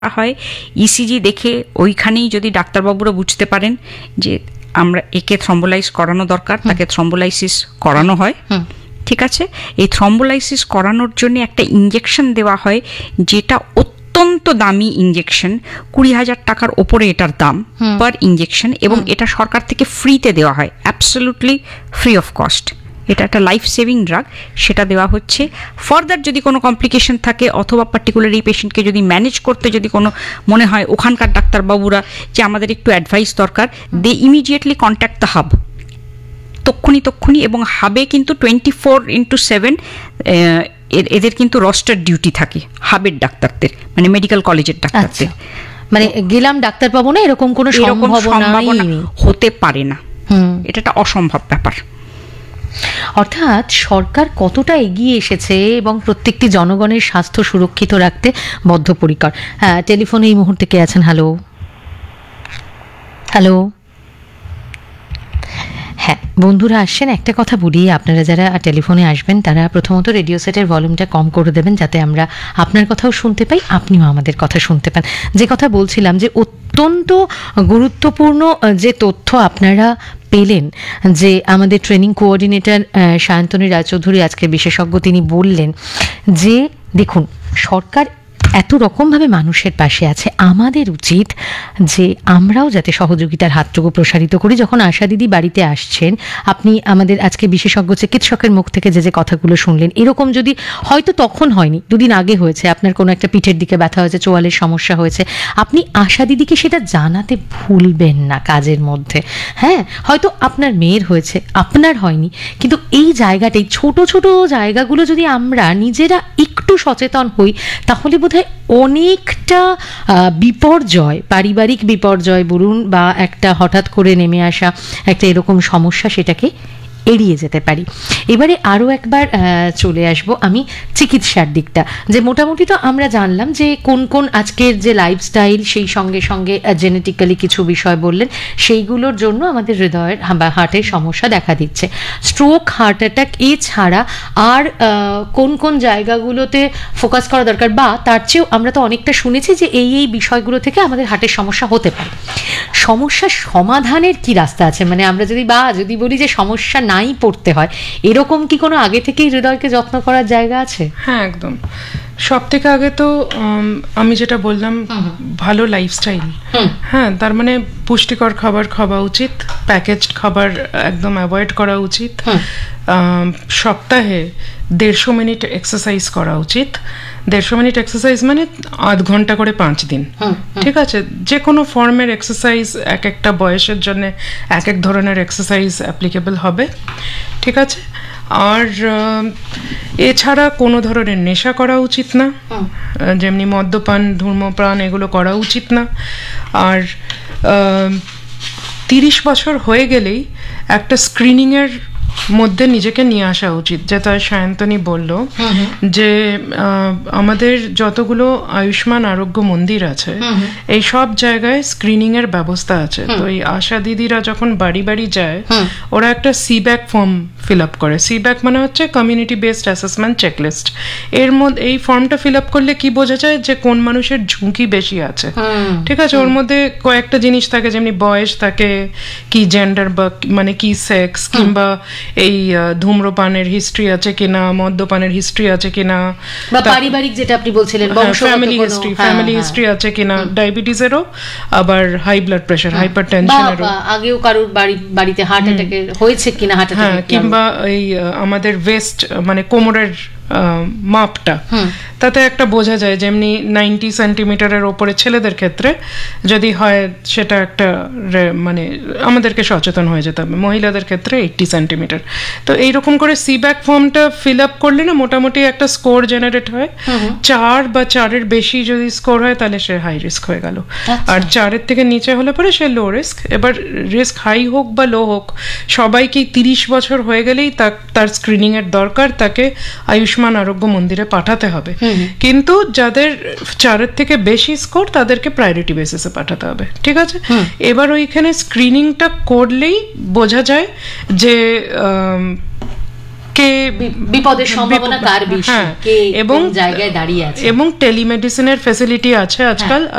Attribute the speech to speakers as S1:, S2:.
S1: হয় ইসিজি দেখে ওইখানেই যদি ডাক্তারবাবুরা বুঝতে পারেন যে আমরা একে থ্রম্বোলাইজ করানো দরকার, তাকে থ্রম্বোলাইসিস করানো হয়। ঠিক আছে, এই থ্রম্বোলাইসিস করানোর জন্য একটা ইঞ্জেকশন দেওয়া হয়, যেটা অত্যন্ত দামি ইঞ্জেকশন, 20,000 টাকার ওপরে এটার দাম পার ইঞ্জেকশন, এবং এটা সরকার থেকে ফ্রিতে দেওয়া হয়, অ্যাবসলিউটলি ফ্রি অফ কস্ট। এটা একটা লাইফ সেভিং ড্রাগ, সেটা দেওয়া হচ্ছে। ফার্দার যদি কোনো কমপ্লিকেশন থাকে অথবা পার্টিকুলার এই পেশেন্টকে যদি ম্যানেজ করতে যদি কোনো মনে হয় ওখানকার ডাক্তারবাবুরা যে আমাদের একটু অ্যাডভাইস দরকার, দে ইমিডিয়েটলি কন্ট্যাক্ট দ্য হাব, তক্ষুনি। এবং হাবে কিন্তু 24/7 এদের কিন্তু রস্টার ডিউটি থাকে হাবের ডাক্তারদের, মানে মেডিকেল কলেজের ডাক্তারদের।
S2: মানে গেলাম ডাক্তার পাবো না এরকম কোনো সম্ভাবনা
S1: হতে পারে না, এটা একটা অসম্ভব ব্যাপার।
S2: অর্থাৎ সরকার কতটা এগিয়ে এসেছে এবং প্রত্যেকটি জনগণের স্বাস্থ্য সুরক্ষিত রাখতে বদ্ধপরিকর। হ্যাঁ, টেলিফোনে এই মুহূর্তে কে আছেন? হ্যালো। হ্যাঁ বন্ধুরা আসছেন, একটা কথা বলি, আপনারা যারা টেলিফোনে আসবেন তারা প্রথমত রেডিও সেটের ভলিউমটা কম করে দেবেন, যাতে আমরা আপনার কথাও শুনতে পাই, আপনিও আমাদের কথা শুনতে পান। যে কথা বলছিলাম, যে অত্যন্ত গুরুত্বপূর্ণ যে তথ্য আপনারা পেলেন, যে আমাদের ট্রেনিং কোঅর্ডিনেটর সায়ন্তনী রায়চৌধুরী আজকে বিশেষজ্ঞ, তিনি বললেন যে দেখুন সরকার এত রকমভাবে মানুষের পাশে আছে, আমাদের উচিত যে আমরাও যাতে সহযোগিতার হাতটুকু প্রসারিত করি। যখন আশা দিদি বাড়িতে আসছেন, আপনি আমাদের আজকে বিশেষজ্ঞ চিকিৎসকের মুখ থেকে যে কথাগুলো শুনলেন, এরকম যদি হয়তো তখন হয়নি, দুদিন আগে হয়েছে, আপনার কোনো একটা পিঠের দিকে ব্যথা হয়েছে, চোয়ালের সমস্যা হয়েছে, আপনি আশা দিদিকে সেটা জানাতে ভুলবেন না কাজের মধ্যে। হ্যাঁ, হয়তো আপনার মেয়ের হয়েছে, আপনার হয়নি, কিন্তু এই জায়গাটাই, ছোট ছোট জায়গাগুলো যদি আমরা নিজেরা একটু সচেতন হই, তাহলে বোধহয় অনেকটা বিপর্যয়, পারিবারিক বিপর্যয় বলুন বা একটা হঠাৎ করে নেমে আসা একটা এরকম সমস্যা, সেটাকে এড়িয়ে যেতে পারি। এবারে আরও একবার চলে আসব আমি চিকিৎসার দিকটা, যে মোটামুটি তো আমরা জানলাম যে কোন কোন আজকের যে লাইফস্টাইল, সেই সঙ্গে সঙ্গে জেনেটিক্যালি কিছু বিষয় বললেন, সেইগুলোর জন্য আমাদের হৃদয়ের বা হার্টের সমস্যা দেখা দিচ্ছে। স্ট্রোক, হার্ট অ্যাটাক এছাড়া আর কোন কোন জায়গাগুলোতে ফোকাস করা দরকার, বা তার চেয়েও আমরা তো অনেকটা শুনেছি যে এই বিষয়গুলো থেকে আমাদের হার্টের সমস্যা হতে পারে। সমস্যা সমাধানের কি রাস্তা আছে? মানে আমরা যদি বলি যে সমস্যা নাই পড়তে হয়, এরকম কি কোনো আগে থেকেই হৃদয়কে যত্ন করার জায়গা আছে?
S3: হ্যাঁ, একদম। সব থেকে আগে তো আমি যেটা বললাম, ভালো লাইফস্টাইল। হ্যাঁ, তার মানে পুষ্টিকর খাবার খাওয়া উচিত, প্যাকেজড খাবার একদম অ্যাভয়েড করা উচিত, সপ্তাহে 150 মিনিট এক্সারসাইজ করা উচিত। 150 মিনিট এক্সারসাইজ মানে আধ ঘন্টা করে 5 দিন। ঠিক আছে, যে কোনো ফর্মের এক্সারসাইজ এক একটা বয়সের জন্য এক এক ধরনের এক্সারসাইজ অ্যাপ্লিকেবল হবে। ঠিক আছে, আর এছাড়া কোনো ধরনের নেশা করা উচিত না, যেমনি মদ্যপান, ধূমপান এগুলো করা উচিত না। আর 30 বছর হয়ে গেলেই একটা স্ক্রিনিংয়ের মধ্যে নিজেকে নিয়ে আসা উচিত, যেটা সায়ন্তনী বলল, যে আমাদের যতগুলো আয়ুষ্মান আরোগ্য মন্দির আছে এই সব জায়গায় স্ক্রিনিং এর ব্যবস্থা আছে। তো এই আশা দিদিরা যখন বাড়ি বাড়ি যায়, ওরা একটা সিব্যাক ফর্ম ফিল আপ করে। সিব্যাক মানে হচ্ছে কমিউনিটি বেসড অ্যাসেসমেন্ট চেকলিস্ট। এর মধ্যে এই ফর্মটা ফিল আপ করলে কি বোঝা যায় যে কোন মানুষের ঝুঁকি বেশি আছে। ঠিক আছে, ওর মধ্যে কয়েকটা জিনিস থাকে, যেমনি বয়স থাকে, কি জেন্ডার বা মানে কি সেক্স, কিংবা এই ধূম্রপানের হিস্ট্রি আছে কিনা, মদ্যপানের হিস্ট্রি আছে কিনা,
S2: পারিবারিক যেটা আপনি বলছিলেন
S3: ফ্যামিলি হিস্ট্রি আছে কিনা, ডায়াবেটিসেরও, আবার হাই ব্লাড প্রেশার, হাইপারটেনশনেরও,
S2: আগেও কারোর বাড়িতে হার্ট অ্যাটাকের হয়েছে কিনা,
S3: কিংবা এই আমাদের ওয়েস্ট মানে কোমরের মাপটা, তাতে একটা বোঝা যায়। যেমনি 90 সেন্টিমিটারের ওপরে ছেলেদের ক্ষেত্রে যদি হয়, সেটা একটা মানে আমাদেরকে সচেতন হয়ে যেতে হবে। মহিলাদের ক্ষেত্রে 80 সেন্টিমিটার। তো এইরকম করে সিব্যাক ফর্মটা ফিল আপ করলে না মোটামুটি একটা স্কোর জেনারেট হয়। 4 বা 4-এর বেশি যদি স্কোর হয় তাহলে সে হাই রিস্ক হয়ে গেল, আর 4-এর থেকে নিচে হলে পরে সে লো রিস্ক। এবার রিস্ক হাই হোক বা লো হোক, সবাইকেই 30 বছর হয়ে গেলেই তার স্ক্রিনিং এর দরকার, তাকে আয়ুষ্মান আরোগ্য মন্দিরে পাঠাতে হবে। কিন্তু যাদের 4-এর থেকে বেশি স্কোর, তাদেরকে প্রায়োরিটি বেসিসে পাঠাতে হবে। ঠিক আছে, এবার ওইখানে স্ক্রিনিংটা করলেই বোঝা যায় যে কে
S2: বিপদের সম্ভাবনা কার বেশি,
S3: হ্যাঁ,
S2: কে
S3: এবং
S2: কোন জায়গায় দাঁড়িয়ে আছে।
S3: এবং টেলিমেডিসিনের ফেসিলিটি আছে আজকাল।